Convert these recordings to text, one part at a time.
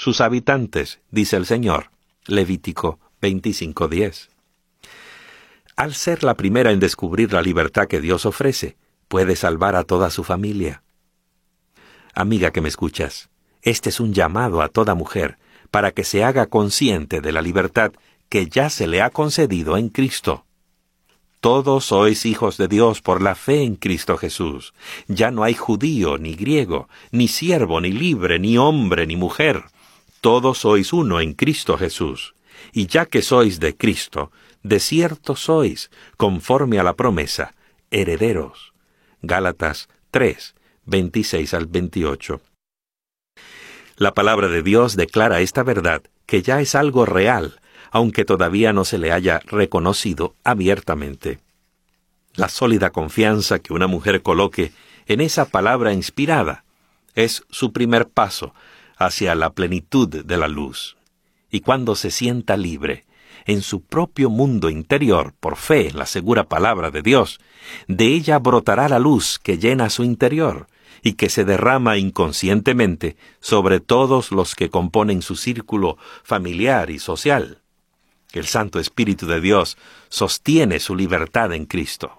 sus habitantes, dice el Señor. Levítico 25:10. Al ser la primera en descubrir la libertad que Dios ofrece, puede salvar a toda su familia. Amiga que me escuchas, este es un llamado a toda mujer para que se haga consciente de la libertad que ya se le ha concedido en Cristo. Todos sois hijos de Dios por la fe en Cristo Jesús. Ya no hay judío ni griego, ni siervo ni libre, ni hombre ni mujer. Todos sois uno en Cristo Jesús. Y ya que sois de Cristo, de cierto sois, conforme a la promesa, herederos. Gálatas 3, 26 al 28. La palabra de Dios declara esta verdad, que ya es algo real, aunque todavía no se le haya reconocido abiertamente. La sólida confianza que una mujer coloque en esa palabra inspirada es su primer paso hacia la plenitud de la luz. Y cuando se sienta libre, en su propio mundo interior, por fe en la segura palabra de Dios, de ella brotará la luz que llena su interior y que se derrama inconscientemente sobre todos los que componen su círculo familiar y social. El Santo Espíritu de Dios sostiene su libertad en Cristo.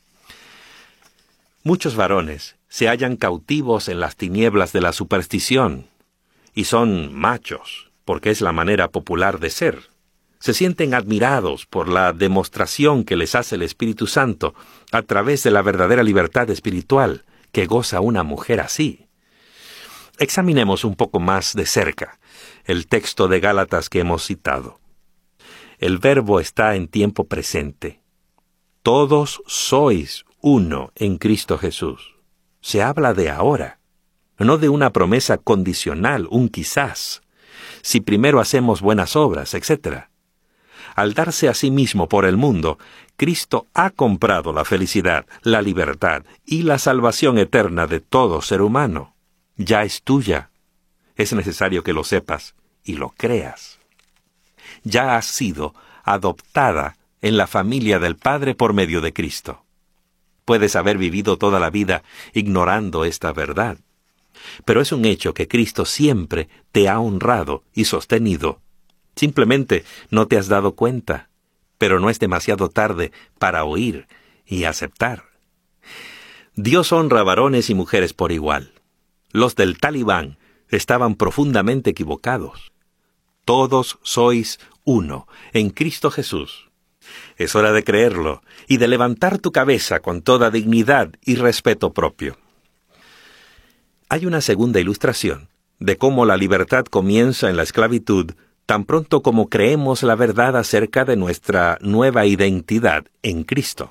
Muchos varones se hallan cautivos en las tinieblas de la superstición, y son machos, porque es la manera popular de ser. Se sienten admirados por la demostración que les hace el Espíritu Santo a través de la verdadera libertad espiritual que goza una mujer así. Examinemos un poco más de cerca el texto de Gálatas que hemos citado. El verbo está en tiempo presente. Todos sois uno en Cristo Jesús. Se habla de ahora, no de una promesa condicional, un quizás, si primero hacemos buenas obras, etc. Al darse a sí mismo por el mundo, Cristo ha comprado la felicidad, la libertad y la salvación eterna de todo ser humano. Ya es tuya. Es necesario que lo sepas y lo creas. Ya has sido adoptada en la familia del Padre por medio de Cristo. Puedes haber vivido toda la vida ignorando esta verdad, pero es un hecho que Cristo siempre te ha honrado y sostenido. Simplemente no te has dado cuenta, pero no es demasiado tarde para oír y aceptar. Dios honra a varones y mujeres por igual. Los del Talibán estaban profundamente equivocados. Todos sois uno en Cristo Jesús. Es hora de creerlo y de levantar tu cabeza con toda dignidad y respeto propio. Hay una segunda ilustración de cómo la libertad comienza en la esclavitud tan pronto como creemos la verdad acerca de nuestra nueva identidad en Cristo.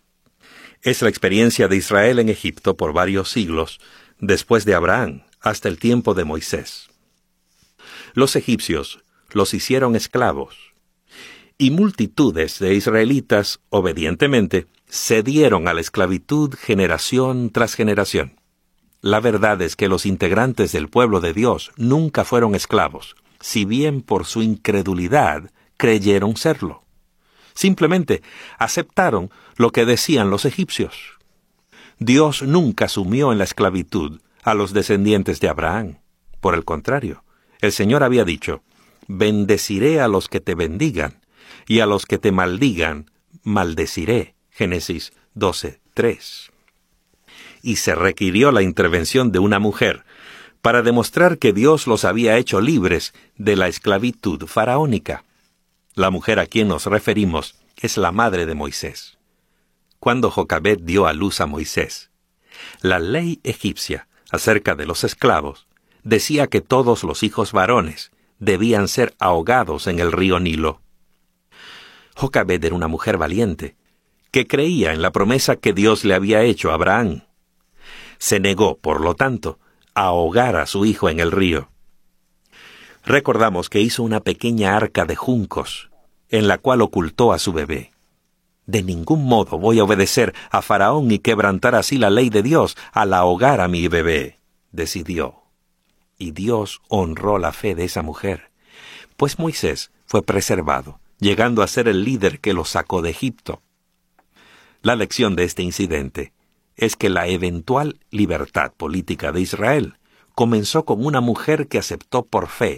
Es la experiencia de Israel en Egipto por varios siglos, después de Abraham, hasta el tiempo de Moisés. Los egipcios los hicieron esclavos, y multitudes de israelitas, obedientemente, cedieron a la esclavitud generación tras generación. La verdad es que los integrantes del pueblo de Dios nunca fueron esclavos, si bien por su incredulidad creyeron serlo. Simplemente aceptaron lo que decían los egipcios. Dios nunca sumió en la esclavitud a los descendientes de Abraham. Por el contrario, el Señor había dicho: «Bendeciré a los que te bendigan, y a los que te maldigan, maldeciré». Génesis 12:3. Y se requirió la intervención de una mujer para demostrar que Dios los había hecho libres de la esclavitud faraónica. La mujer a quien nos referimos es la madre de Moisés. Cuando Jocabed dio a luz a Moisés, la ley egipcia acerca de los esclavos decía que todos los hijos varones debían ser ahogados en el río Nilo. Jocabed era una mujer valiente, que creía en la promesa que Dios le había hecho a Abraham. Se negó, por lo tanto, a ahogar a su hijo en el río. Recordamos que hizo una pequeña arca de juncos, en la cual ocultó a su bebé. De ningún modo voy a obedecer a Faraón y quebrantar así la ley de Dios al ahogar a mi bebé, decidió. Y Dios honró la fe de esa mujer, pues Moisés fue preservado, llegando a ser el líder que lo sacó de Egipto. La lección de este incidente es que la eventual libertad política de Israel comenzó con una mujer que aceptó por fe